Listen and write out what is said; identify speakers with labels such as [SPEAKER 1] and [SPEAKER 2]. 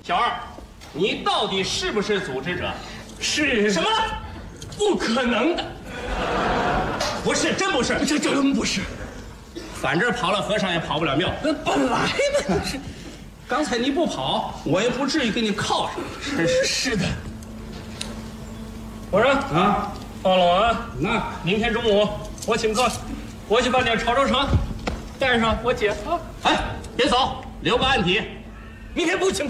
[SPEAKER 1] 小二，你到底是不是组织者？
[SPEAKER 2] 是
[SPEAKER 1] 什么？
[SPEAKER 2] 不可能的，
[SPEAKER 1] 不是，真不是，
[SPEAKER 2] 这真不是。
[SPEAKER 1] 反正跑了和尚也跑不了庙。
[SPEAKER 2] 那本来的是，
[SPEAKER 1] 刚才你不跑，我也不至于给你铐上。真是。
[SPEAKER 2] 是的。我说
[SPEAKER 1] 啊，
[SPEAKER 2] 放了我啊，
[SPEAKER 1] 那
[SPEAKER 2] 明天中午我请客，我去办点潮州城，带上我姐啊。
[SPEAKER 1] 哎，别走，留个案底。
[SPEAKER 2] 明天不请客。